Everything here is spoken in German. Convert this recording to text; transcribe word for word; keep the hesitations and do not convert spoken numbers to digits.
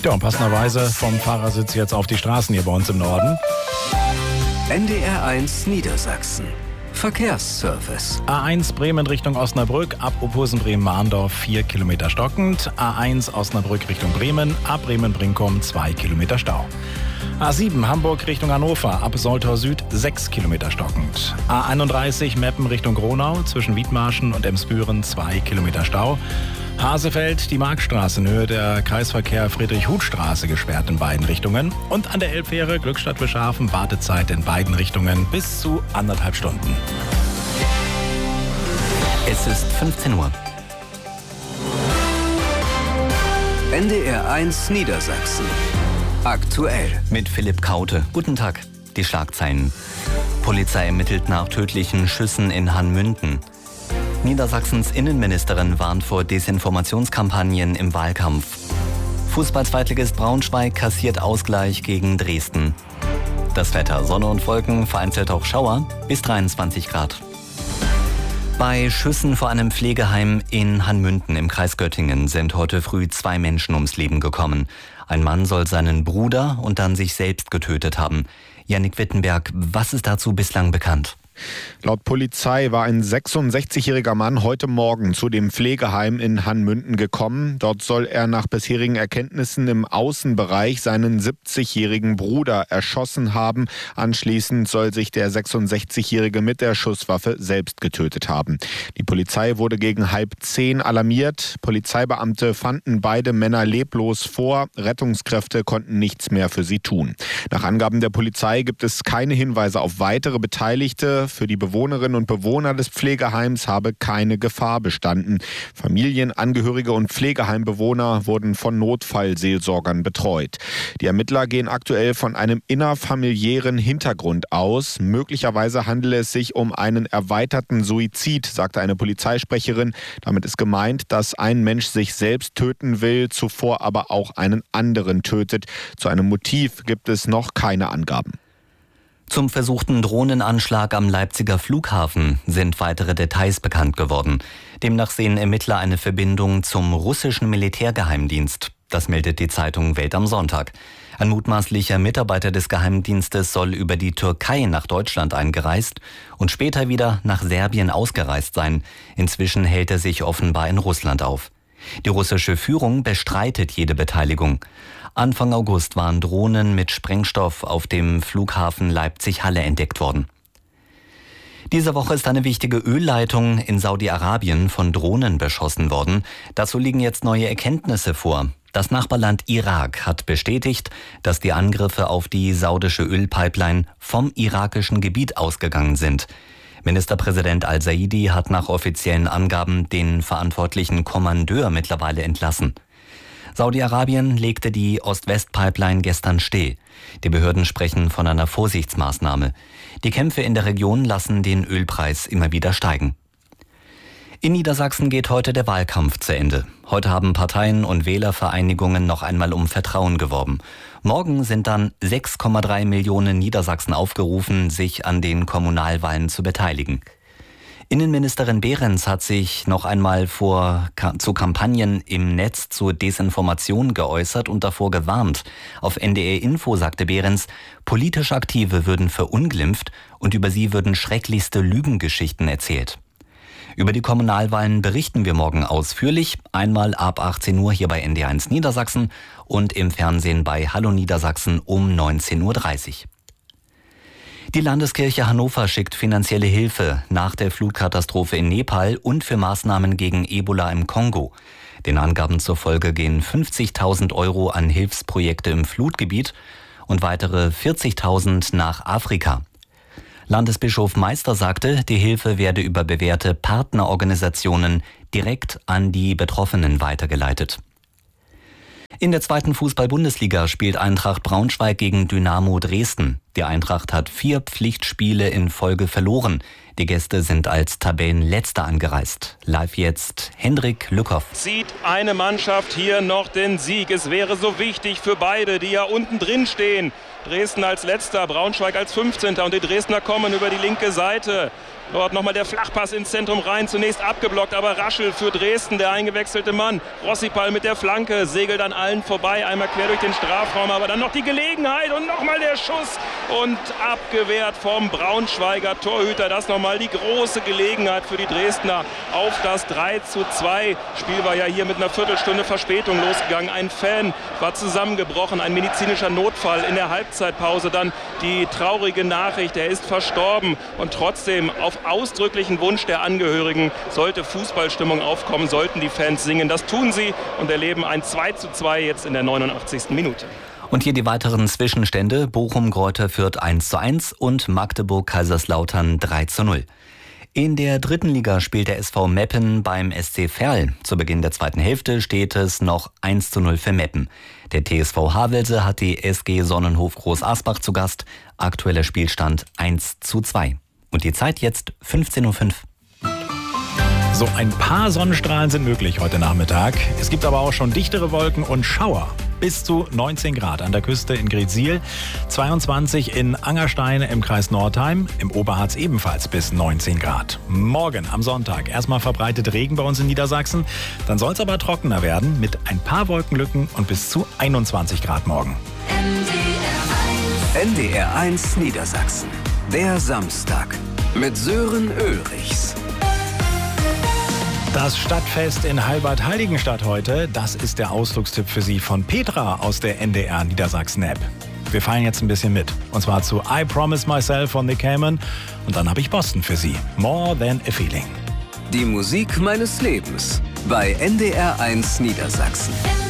Ja, und passenderweise vom Fahrersitz jetzt auf die Straßen hier bei uns im Norden. N D R eins Niedersachsen. Verkehrsservice. A eins Bremen Richtung Osnabrück, ab Oberhausen-Bremen-Mahndorf vier Kilometer stockend. A eins Osnabrück Richtung Bremen, ab Bremen-Brinkum zwei Kilometer Stau. A sieben Hamburg Richtung Hannover, ab Soltau Süd sechs Kilometer stockend. A einunddreißig Meppen Richtung Gronau, zwischen Wiedmarschen und Emsbüren zwei Kilometer Stau. Hasefeld, die Marktstraße in Höhe der Kreisverkehr Friedrich-Huth-Straße gesperrt in beiden Richtungen. Und an der Elbfähre Glückstadt-Wischhafen Wartezeit in beiden Richtungen bis zu anderthalb Stunden. Es ist fünfzehn Uhr. N D R eins Niedersachsen. Aktuell. Mit Philipp Kaute. Guten Tag. Die Schlagzeilen. Polizei ermittelt nach tödlichen Schüssen in Hanmünden. Niedersachsens Innenministerin warnt vor Desinformationskampagnen im Wahlkampf. Fußball-Zweitligist Braunschweig kassiert Ausgleich gegen Dresden. Das Wetter: Sonne und Wolken, vereinzelt auch Schauer, bis dreiundzwanzig Grad. Bei Schüssen vor einem Pflegeheim in Hanmünden im Kreis Göttingen sind heute früh zwei Menschen ums Leben gekommen. Ein Mann soll seinen Bruder und dann sich selbst getötet haben. Jannik Wittenberg, was ist dazu bislang bekannt? Laut Polizei war ein sechsundsechzigjähriger Mann heute Morgen zu dem Pflegeheim in Hanmünden gekommen. Dort soll er nach bisherigen Erkenntnissen im Außenbereich seinen siebzigjährigen Bruder erschossen haben. Anschließend soll sich der sechsundsechzigjährige mit der Schusswaffe selbst getötet haben. Die Polizei wurde gegen halb zehn alarmiert. Polizeibeamte fanden beide Männer leblos vor. Rettungskräfte konnten nichts mehr für sie tun. Nach Angaben der Polizei gibt es keine Hinweise auf weitere Beteiligte. Für die Bewohnerinnen und Bewohner des Pflegeheims habe keine Gefahr bestanden. Familien, Angehörige und Pflegeheimbewohner wurden von Notfallseelsorgern betreut. Die Ermittler gehen aktuell von einem innerfamiliären Hintergrund aus. Möglicherweise handele es sich um einen erweiterten Suizid, sagte eine Polizeisprecherin. Damit ist gemeint, dass ein Mensch sich selbst töten will, zuvor aber auch einen anderen tötet. Zu einem Motiv gibt es noch keine Angaben. Zum versuchten Drohnenanschlag am Leipziger Flughafen sind weitere Details bekannt geworden. Demnach sehen Ermittler eine Verbindung zum russischen Militärgeheimdienst. Das meldet die Zeitung Welt am Sonntag. Ein mutmaßlicher Mitarbeiter des Geheimdienstes soll über die Türkei nach Deutschland eingereist und später wieder nach Serbien ausgereist sein. Inzwischen hält er sich offenbar in Russland auf. Die russische Führung bestreitet jede Beteiligung. Anfang August waren Drohnen mit Sprengstoff auf dem Flughafen Leipzig-Halle entdeckt worden. Diese Woche ist eine wichtige Ölleitung in Saudi-Arabien von Drohnen beschossen worden. Dazu liegen jetzt neue Erkenntnisse vor. Das Nachbarland Irak hat bestätigt, dass die Angriffe auf die saudische Ölpipeline vom irakischen Gebiet ausgegangen sind. Ministerpräsident Al-Saidi hat nach offiziellen Angaben den verantwortlichen Kommandeur mittlerweile entlassen. Saudi-Arabien legte die Ost-West-Pipeline gestern still. Die Behörden sprechen von einer Vorsichtsmaßnahme. Die Kämpfe in der Region lassen den Ölpreis immer wieder steigen. In Niedersachsen geht heute der Wahlkampf zu Ende. Heute haben Parteien und Wählervereinigungen noch einmal um Vertrauen geworben. Morgen sind dann sechs Komma drei Millionen Niedersachsen aufgerufen, sich an den Kommunalwahlen zu beteiligen. Innenministerin Behrens hat sich noch einmal vor, zu Kampagnen im Netz zur Desinformation geäußert und davor gewarnt. Auf N D R Info sagte Behrens, politisch Aktive würden verunglimpft und über sie würden schrecklichste Lügengeschichten erzählt. Über die Kommunalwahlen berichten wir morgen ausführlich, einmal ab achtzehn Uhr hier bei N D R eins Niedersachsen und im Fernsehen bei Hallo Niedersachsen um neunzehn Uhr dreißig. Die Landeskirche Hannover schickt finanzielle Hilfe nach der Flutkatastrophe in Nepal und für Maßnahmen gegen Ebola im Kongo. Den Angaben zufolge gehen fünfzigtausend Euro an Hilfsprojekte im Flutgebiet und weitere vierzigtausend nach Afrika. Landesbischof Meister sagte, die Hilfe werde über bewährte Partnerorganisationen direkt an die Betroffenen weitergeleitet. In der zweiten Fußball-Bundesliga spielt Eintracht Braunschweig gegen Dynamo Dresden. Die Eintracht hat vier Pflichtspiele in Folge verloren. Die Gäste sind als Tabellenletzter angereist. Live jetzt Hendrik Lückhoff. Zieht eine Mannschaft hier noch den Sieg? Es wäre so wichtig für beide, die ja unten drin stehen. Dresden als Letzter, Braunschweig als fünfzehnter und die Dresdner kommen über die linke Seite. Dort nochmal der Flachpass ins Zentrum rein. Zunächst abgeblockt, aber Raschel für Dresden, der eingewechselte Mann. Rossipal mit der Flanke, segelt an allen vorbei. Einmal quer durch den Strafraum, aber dann noch die Gelegenheit und nochmal der Schuss. Und abgewehrt vom Braunschweiger Torhüter. Das nochmal die große Gelegenheit für die Dresdner auf das drei zu zwei. Spiel war ja hier mit einer Viertelstunde Verspätung losgegangen. Ein Fan war zusammengebrochen, ein medizinischer Notfall in der Halbzeitpause. Dann die traurige Nachricht, er ist verstorben. Und trotzdem, auf ausdrücklichen Wunsch der Angehörigen, sollte Fußballstimmung aufkommen, sollten die Fans singen. Das tun sie und erleben ein zwei zu zwei jetzt in der neunundachtzigsten Minute. Und hier die weiteren Zwischenstände: Bochum-Greuther Fürth eins zu eins und Magdeburg-Kaiserslautern drei zu null. In der dritten Liga spielt der S V Meppen beim S C Verl. Zu Beginn der zweiten Hälfte steht es noch eins zu null für Meppen. Der T S V Havelse hat die S G Sonnenhof Groß Asbach zu Gast. Aktueller Spielstand eins zu zwei. Und die Zeit jetzt fünfzehn Uhr fünf. So ein paar Sonnenstrahlen sind möglich heute Nachmittag. Es gibt aber auch schon dichtere Wolken und Schauer. Bis zu neunzehn Grad an der Küste in Greetsiel, zweiundzwanzig in Angerstein im Kreis Nordheim, im Oberharz ebenfalls bis neunzehn Grad. Morgen am Sonntag erstmal verbreitet Regen bei uns in Niedersachsen, dann soll es aber trockener werden mit ein paar Wolkenlücken und bis zu einundzwanzig Grad morgen. N D R eins Niedersachsen, der Samstag mit Sören Ulrichs. Das Stadtfest in Halbert-Heiligenstadt heute, das ist der Ausflugstipp für Sie von Petra aus der N D R Niedersachsen-App. Wir feiern jetzt ein bisschen mit. Und zwar zu I Promise Myself von Nick Cayman. Und dann habe ich Boston für Sie. More Than a Feeling. Die Musik meines Lebens bei N D R eins Niedersachsen.